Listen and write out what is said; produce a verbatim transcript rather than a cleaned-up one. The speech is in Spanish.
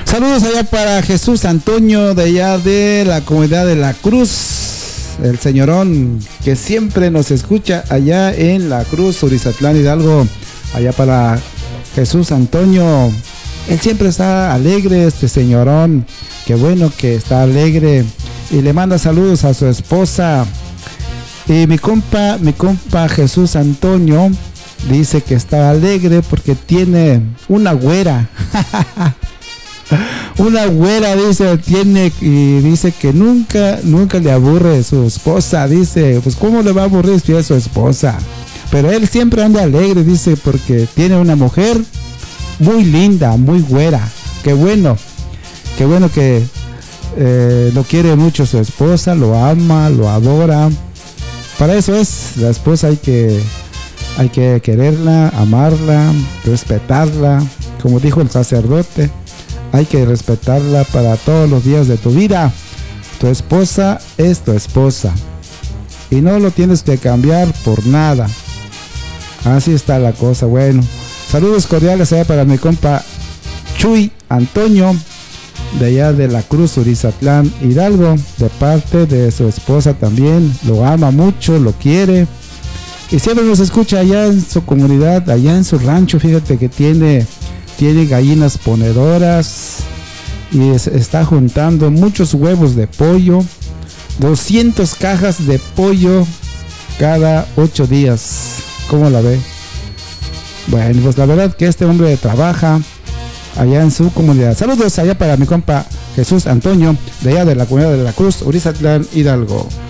Saludos allá para Jesús Antonio de allá de la comunidad de La Cruz, el señorón que siempre nos escucha allá en La Cruz, Urizatlán, Hidalgo. Allá para Jesús Antonio, él siempre está alegre, este señorón, qué bueno que está alegre, y le manda saludos a su esposa. Y mi compa, mi compa Jesús Antonio dice que está alegre porque tiene una güera. Una güera, dice, tiene, y dice que nunca, nunca le aburre su esposa. Dice, pues cómo le va a aburrir si es su esposa. Pero él siempre anda alegre, dice, porque tiene una mujer muy linda, muy güera. Qué bueno, qué bueno que eh, lo quiere mucho su esposa, lo ama, lo adora. Para eso es, la esposa hay que, hay que quererla, amarla, respetarla. Como dijo el sacerdote, hay que respetarla para todos los días de tu vida. Tu esposa es tu esposa y no lo tienes que cambiar por nada. Así está la cosa. Bueno, saludos cordiales allá para mi compa Chuy Antonio de allá de La Cruz, Urizatlán, Hidalgo, de parte de su esposa también. Lo ama mucho, lo quiere y siempre nos escucha allá en su comunidad, allá en su rancho. Fíjate que tiene Tiene gallinas ponedoras y es, está juntando muchos huevos de pollo, doscientas cajas de pollo cada ocho días. ¿Cómo la ve? Bueno, pues la verdad que este hombre trabaja allá en su comunidad. Saludos allá para mi compa Jesús Antonio, de allá de la comunidad de La Cruz, Urizatlán, Hidalgo.